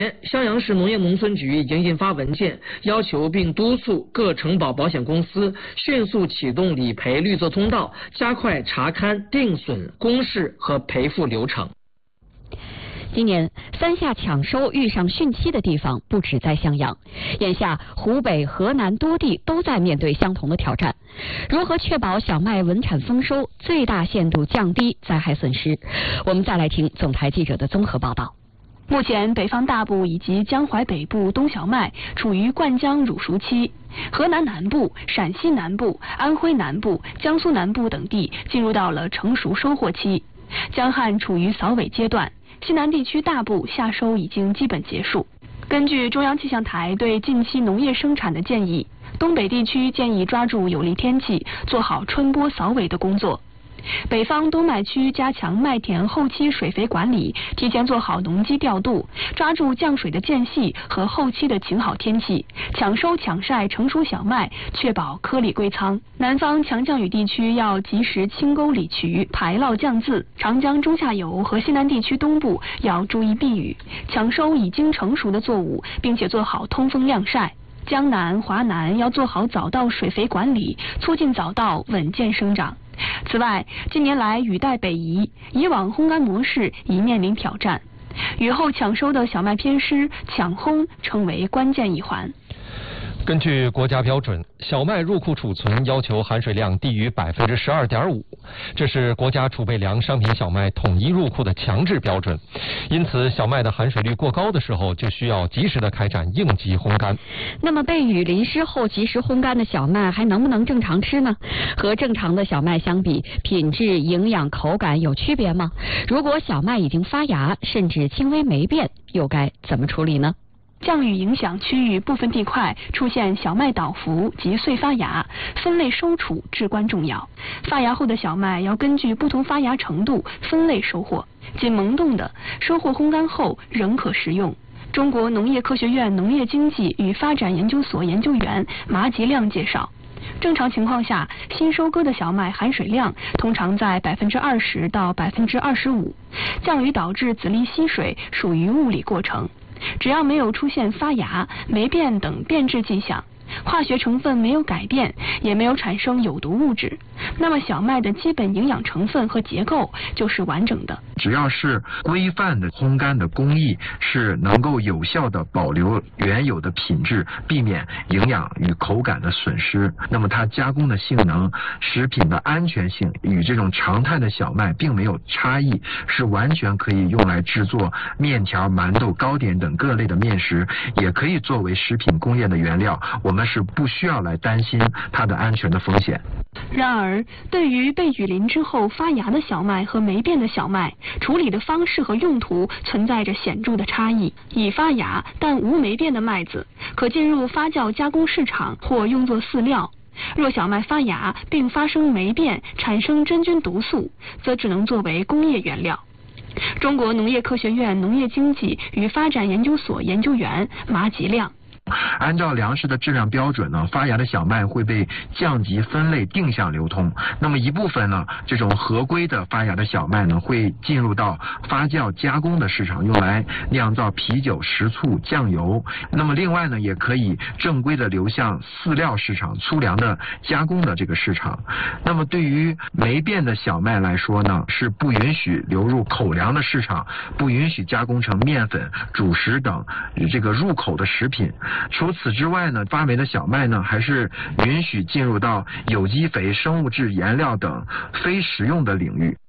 襄阳市农业农村局已经印发文件，要求并督促各承保保险公司迅速启动理赔绿色通道，加快查勘、定损、公示和赔付流程。 今年三下抢收遇上汛期的地方不止在襄阳，眼下湖北、河南多地都在面对相同的挑战。如何确保小麦稳产丰收，最大限度降低灾害损失？我们再来听总台记者的综合报道。 目前，北方大部以及江淮北部冬小麦处于灌浆乳熟期，河南南部、陕西南部、安徽南部、江苏南部等地进入到了成熟收获期，江汉处于扫尾阶段，西南地区大部夏收已经基本结束。根据中央气象台对近期农业生产的建议，东北地区建议抓住有利天气，做好春播扫尾的工作。北方冬麦区加强麦田后期水肥管理，提前做好农机调度，抓住降水的间隙和后期的晴好天气，抢收抢晒成熟小麦，确保颗粒归仓。南方强降雨地区要及时清沟理渠，排涝降渍；长江中下游和西南地区东部要注意避雨，抢收已经成熟的作物，并且做好通风晾晒。江南、华南要做好早稻水肥管理，促进早稻稳健生长。此外，近年来雨带北移，以往烘干模式已面临挑战，雨后抢收的小麦偏湿，抢烘成为关键一环。 根据国家标准，小麦入库储存要求含水量低于12.5%，这是国家储备粮商品小麦统一入库的强制标准。因此，小麦的含水率过高的时候，就需要及时的开展应急烘干。 那么，被雨淋湿后及时烘干的小麦还能不能正常吃呢？和正常的小麦相比，品质、营养、口感有区别吗？如果小麦已经发芽，甚至轻微霉变，又该怎么处理呢？ 降雨影响区域部分地块出现小麦倒伏及碎发芽，分类收储至关重要。发芽后的小麦要根据不同发芽程度分类收获，仅萌动的收获烘干后仍可食用。中国农业科学院农业经济与发展研究所研究员马吉亮介绍，正常情况下，新收割的小麦含水量通常在20%到25%，降雨导致籽粒吸水属于物理过程。只要没有出现发芽、霉变等变质迹象，化学成分没有改变，也没有产生有毒物质，那么小麦的基本营养成分和结构就是完整的。 只要是规范的烘干的工艺，是能够有效的保留原有的品质，避免营养与口感的损失，那么它加工的性能、食品的安全性与这种常态的小麦并没有差异，是完全可以用来制作面条、馒头、糕点等各类的面食，也可以作为食品工业的原料，我们是不需要来担心它的安全的风险。 然而，对于被雨淋之后发芽的小麦和霉变的小麦，处理的方式和用途存在着显著的差异。已发芽但无霉变的麦子，可进入发酵加工市场或用作饲料；若小麦发芽并发生霉变，产生真菌毒素，则只能作为工业原料。中国农业科学院农业经济与发展研究所研究员马吉亮。 按照粮食的质量标准呢，发芽的小麦会被降级分类定向流通。那么一部分呢，这种合规的发芽的小麦呢，会进入到发酵加工的市场，用来酿造啤酒、食醋、酱油。那么另外呢，也可以正规的流向饲料市场、粗粮的加工的这个市场。那么对于霉变的小麦来说呢，是不允许流入口粮的市场，不允许加工成面粉、主食等这个入口的食品。除此之外呢，发霉的小麦呢，还是允许进入到有机肥、生物质颜料等非食用的领域。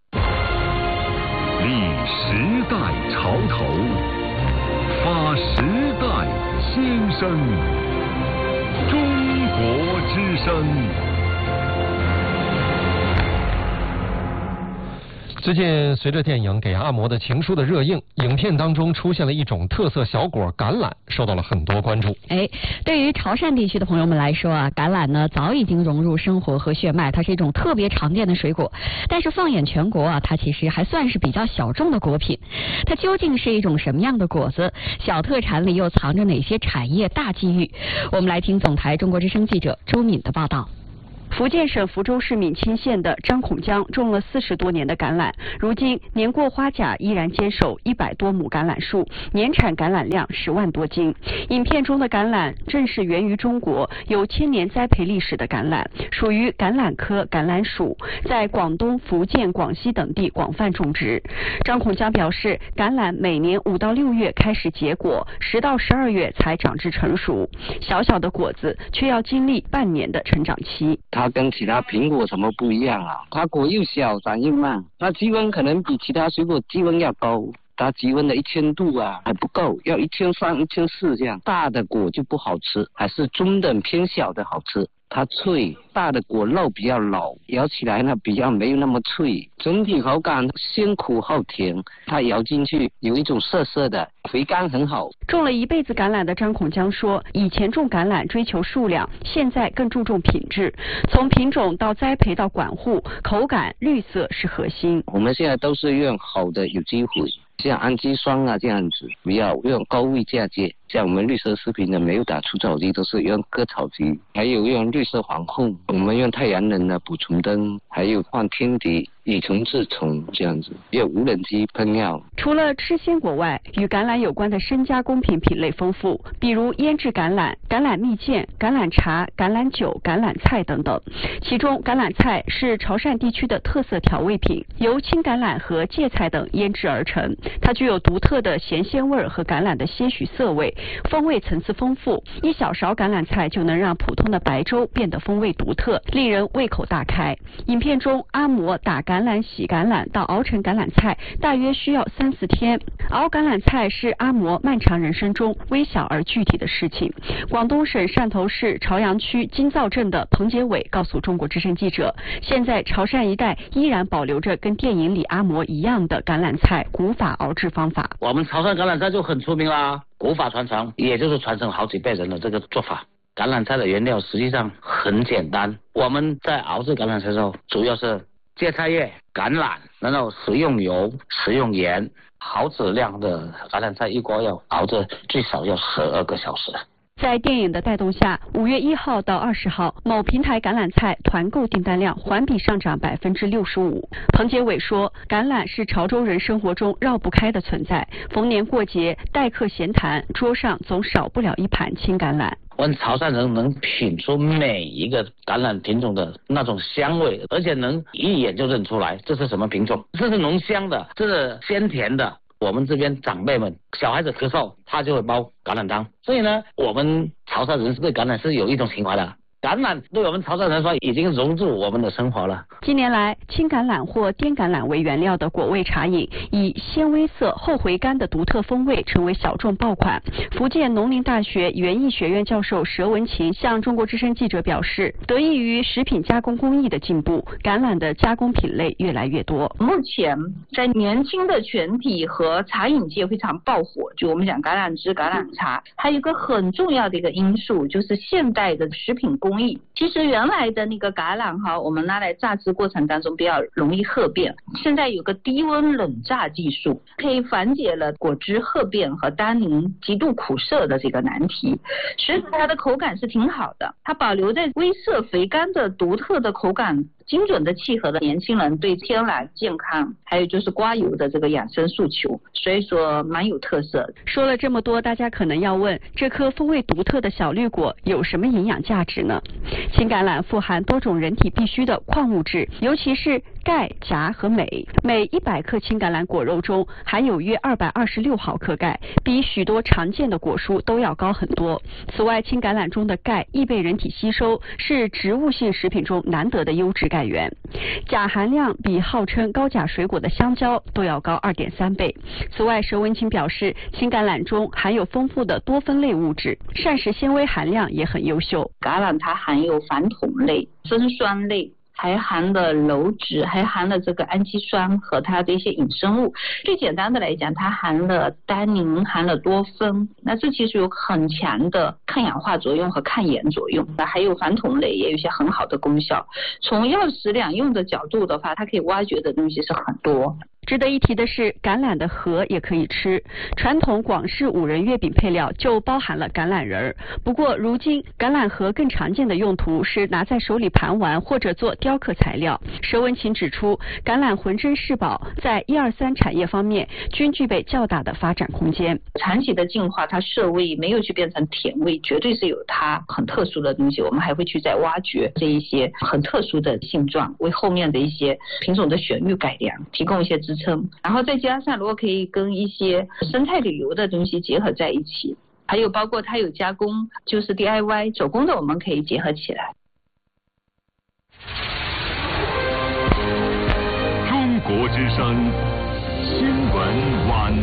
历时代潮头，发时代先声，中国之声。 最近，随着电影《给阿嬷的情书》的热映，影片当中出现了一种特色小果橄榄，受到了很多关注。 对于潮汕地区的朋友们来说啊，橄榄呢早已经融入生活和血脉，它是一种特别常见的水果。但是放眼全国啊，它其实还算是比较小众的果品。它究竟是一种什么样的果子？小特产里又藏着哪些产业大机遇？我们来听总台中国之声记者周敏的报道。 福建省福州市闽清县的张孔江种了40多年的橄榄，如今年过花甲依然坚守100多亩橄榄树，年产橄榄量10万多斤。影片中的橄榄正是源于中国有1000年栽培历史的橄榄，属于橄榄科橄榄属，在广东、福建、广西等地广泛种植。张孔江表示，橄榄每年5到6月开始结果，10到12月才长至成熟，小小的果子却要经历半年的成长期。 它跟其他苹果什么不一样啊？它果又小，长又慢，它积温可能比其他水果积温要高。它积温的1000度啊还不够，要1300、1400这样。大的果就不好吃，还是中等偏小的好吃。它脆，大的果肉比较老，咬起来呢比较没有那么脆，整体口感先苦后甜，它咬进去有一种涩涩的，回甘很好。 种了一辈子橄榄的张孔江说，以前种橄榄追求数量，现在更注重品质，从品种到栽培到管护，口感、绿色是核心。 我们现在都是用好的有机肥，像氨基酸啊这样子，不要用高位嫁接。像我们绿色食品的没有打除草剂，都是用割草机，还有用绿色防控，我们用太阳能的捕虫灯，还有放天敌以虫治虫这样子，用无人机喷药。 除了吃鲜果外，与橄榄有关的深加工品类丰富，比如腌制橄榄、橄榄蜜饯、橄榄茶、橄榄酒、橄榄菜等等。其中橄榄菜是潮汕地区的特色调味品，由青橄榄和芥菜等腌制而成，它具有独特的咸鲜味和橄榄的些许涩味，风味层次丰富。一小勺橄榄菜就能让普通的白粥变得风味独特，令人胃口大开。影片中阿嬷打橄榄、洗橄榄到熬成橄榄菜大约需要3-4天。熬橄榄菜是阿嬷漫长人生中微小而具体的事情。广东省汕头市潮阳区金灶镇的彭杰伟告诉中国之声记者，现在潮汕一带依然保留着跟电影里阿嬷一样的橄榄菜古法熬制方法。 我们潮汕橄榄菜就很出名啦，古法传承，也就是传承好几辈人的这个做法。橄榄菜的原料实际上很简单，我们在熬制橄榄菜的时候，主要是芥菜叶、橄榄，然后食用油、食用盐。好质量的橄榄菜一锅要熬着最少要12个小时。 在电影的带动下，5月1号到20号，某平台橄榄菜团购订单量环比上涨65%。彭杰伟说，橄榄是潮州人生活中绕不开的存在，逢年过节、待客闲谈，桌上总少不了一盘青橄榄。 我们潮汕人能品出每一个橄榄品种的那种香味，而且能一眼就认出来这是什么品种，这是浓香的，这是鲜甜的。我们这边长辈们，小孩子咳嗽，他就会煲橄榄汤。所以呢，我们潮汕人对橄榄是有一种情怀的。橄榄对我们潮汕人说已经融入我们的生活了。 近年来，青橄榄或滇橄榄为原料的果味茶饮，以鲜微涩后回甘的独特风味成为小众爆款。福建农林大学园艺学院教授佘文琴向中国之声记者表示，得益于食品加工工艺的进步，橄榄的加工品类越来越多。 目前在年轻的群体和茶饮界非常爆火，就我们讲橄榄汁、橄榄茶，还有一个很重要的一个因素就是现代的食品工艺。其实原来的那个橄榄哈，我们拿来榨汁过程当中比较容易褐变，现在有个低温冷榨技术，可以缓解了果汁褐变和单宁极度苦涩的这个难题，使它的口感是挺好的，它保留在微涩肥甘的独特的口感，精准的契合了年轻人对天然健康还有就是刮油的这个养生诉求，所以说蛮有特色的。 说了这么多，大家可能要问，这颗风味独特的小绿果有什么营养价值呢？青橄榄富含多种人体必需的矿物质，尤其是钙、钾和镁。每100克青橄榄果肉中含有约226毫克钙，比许多常见的果蔬都要高很多。此外，青橄榄中的钙易被人体吸收，是植物性食品中难得的优质钙源。钾含量比号称高钾水果的香蕉都要高2.3倍。此外，佘文琴表示，青橄榄中含有丰富的多酚类物质，膳食纤维含量也很优秀。 橄榄它含有矾酮类、酚酸类，还含了鞣质，还含了这个氨基酸和它的一些衍生物。最简单的来讲，它含了单宁，含了多酚，那这其实有很强的抗氧化作用和抗炎作用。还有矾酮类也有一些很好的功效。从药食两用的角度的话，它可以挖掘的东西是很多。 值得一提的是，橄榄的核也可以吃。传统广式五仁月饼配料就包含了橄榄仁儿。不过，如今橄榄核更常见的用途是拿在手里盘玩或者做雕刻材料。佘文琴指出，橄榄浑身是宝，在1、2、3产业方面均具备较大的发展空间。 长期的进化，它摄味没有去变成甜味，绝对是有它很特殊的东西。我们还会去再挖掘这一些很特殊的性状，为后面的一些品种的选育改良提供一些支撑。然后再加上如果可以跟一些生态旅游的东西结合在一起，还有包括它有加工，就是 DIY 手工的，我们可以结合起来。 中国之声新闻晚